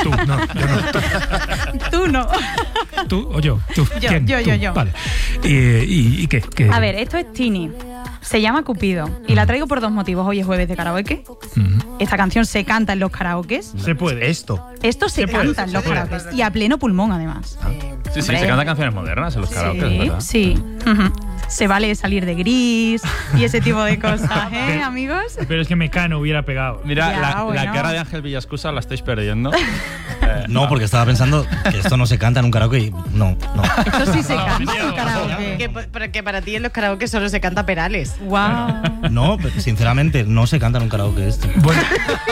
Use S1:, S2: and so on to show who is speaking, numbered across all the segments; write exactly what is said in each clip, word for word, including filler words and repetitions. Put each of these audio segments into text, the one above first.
S1: Tú, no, yo no. Tú,
S2: tú no.
S1: ¿Tú o yo? ¿Tú?
S2: Yo,
S1: ¿Quién?
S2: yo,
S1: ¿Tú?
S2: yo, yo.
S1: Vale. ¿Y, y, y qué, qué?
S2: A ver, esto es Tini. Se llama Cupido. Y la traigo por dos motivos. Hoy es jueves de karaoke.
S1: Uh-huh.
S2: Esta canción se canta en los karaokes.
S3: Se puede.
S4: Esto.
S2: Esto se,
S3: Se puede,
S2: canta en
S3: se
S2: los
S3: puede.
S2: karaokes. Y a pleno pulmón, además.
S4: Ah.
S5: Sí, sí, se cantan canciones modernas en los karaoke,
S2: Sí,
S5: ¿verdad?
S2: sí. Uh-huh. Se vale salir de gris y ese tipo de cosas, ¿eh, amigos?
S3: Pero es que Mecano hubiera pegado.
S5: Mira,
S2: Ya,
S5: la,
S2: bueno.
S5: la cara de Ángel Villascusa la estáis perdiendo. Eh,
S4: No, porque estaba pensando que esto no se canta en un karaoke y no, no.
S2: Esto sí se
S3: No,
S2: canta en
S3: tío.
S2: karaoke.
S6: Que, pero que para ti en los karaoke solo se canta Perales.
S2: Wow.
S4: No, pero sinceramente, no se canta en un karaoke esto.
S1: Bueno,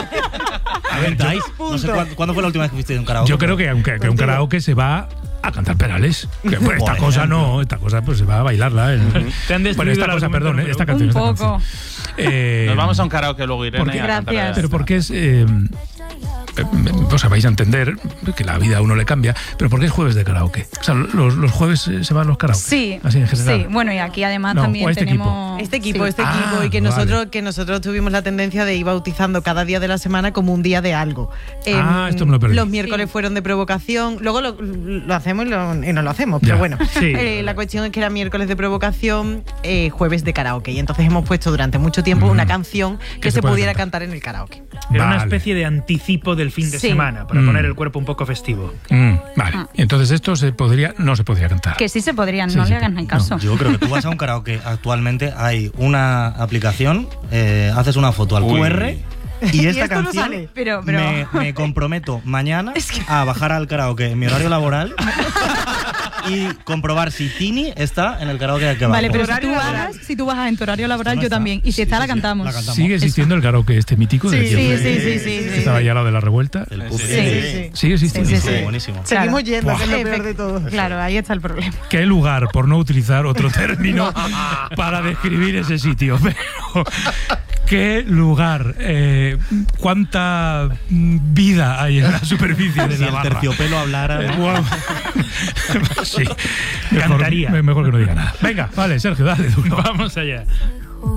S4: A ver, Thais, no sé cuándo, ¿cuándo fue la última vez que fuiste a un karaoke?
S1: yo creo que aunque que un karaoke se va a cantar Perales. Que, pues, esta
S4: Por
S1: cosa
S4: ejemplo.
S1: no, esta cosa pues se va a bailarla. En,
S3: Te han destruido
S1: bueno, esta
S3: el
S1: cosa,
S3: argumento,
S1: perdón,
S3: pero
S1: esta
S3: un
S1: canción. esta
S2: poco.
S1: canción. Eh,
S5: Nos vamos a un karaoke luego, Irene,
S1: ¿por qué?
S5: a cantar
S2: Gracias.
S5: esta.
S1: Pero porque es... Eh, eh, o sea, vais a entender que la vida a uno le cambia, pero ¿por qué es jueves de karaoke? O sea, los, los jueves eh, se van los karaoke.
S2: Sí,
S1: Así en general.
S2: sí. Bueno, y aquí además
S1: No,
S2: también
S1: o este
S2: tenemos...
S6: Este equipo,
S2: Sí.
S6: este
S1: Ah,
S6: equipo, y que
S1: vale.
S6: nosotros, que nosotros tuvimos la tendencia de ir bautizando cada día de la semana como un día de algo.
S1: Ah,
S6: Em,
S1: esto me lo perdí.
S6: Los miércoles
S2: Sí.
S6: fueron de provocación, luego lo, lo hacemos y, lo, y no lo hacemos, pero
S1: Ya.
S6: bueno.
S3: Sí.
S6: Eh, la cuestión es que era miércoles de provocación, eh, jueves de karaoke. Y entonces hemos puesto durante mucho tiempo
S1: Mm.
S6: una canción que,
S1: Que se
S6: se,
S1: pueda
S6: pudiera
S1: cantar.
S6: cantar en el karaoke.
S3: Era una
S1: Vale.
S3: especie de anticipo del fin de
S2: Sí.
S3: semana, para
S1: Mm.
S3: poner el cuerpo un poco festivo.
S1: Mm, vale. Y entonces esto se podría, no se podría cantar.
S2: Que sí se podrían,
S1: Sí,
S2: no
S1: sí,
S2: le hagan ni
S1: no.
S2: caso.
S4: Yo creo que tú vas a un karaoke actualmente, hay una aplicación, eh, haces una foto al
S5: Uy.
S4: Q R y esta
S6: esto no
S4: canción
S6: sale.
S2: Pero, pero...
S4: Me, me comprometo mañana
S2: Es que-
S4: a bajar al karaoke en mi horario laboral y comprobar si Tini está en el karaoke que va.
S2: Vale, pero si
S6: Horario
S2: tú,
S6: laboral.
S2: bajas, si tú bajas en tu horario laboral,
S4: Esto no
S2: yo
S4: está.
S2: también. Y si
S4: Sí,
S2: está,
S4: sí,
S2: la
S4: sí,
S2: cantamos.
S4: la cantamos.
S1: ¿Sigue existiendo el karaoke este mítico? del
S6: Sí,
S1: que-
S6: sí, sí, sí, sí,
S1: que
S6: sí.
S1: estaba allá al lado de la revuelta.
S4: El
S5: Sí,
S4: Q R.
S2: sí,
S6: sí.
S1: Sigue existiendo.
S2: Sí, sí,
S4: Sí,
S2: sí.
S4: buenísimo.
S2: Claro.
S6: Seguimos yendo, que es lo
S2: Buah.
S6: peor de todo.
S2: Claro, ahí está el problema.
S1: ¿Qué lugar, por no utilizar otro término, para describir ese sitio? Pero, ¿qué lugar? Eh, ¿Cuánta mm, vida hay en la superficie de
S4: Si
S1: la
S4: el
S1: barra?
S4: terciopelo hablara.
S1: Eh,
S4: ¿no?
S1: bueno, sí, mejor,
S3: Cantaría.
S1: mejor que no diga nada. Venga, vale, Sergio, dale duro.
S3: Vamos allá.